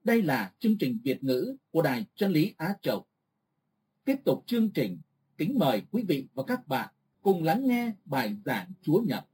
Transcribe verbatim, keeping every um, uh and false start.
Đây là chương trình Việt ngữ của Đài Chân lý Á Châu. Tiếp tục chương trình, kính mời quý vị và các bạn cùng lắng nghe bài giảng Chúa Nhật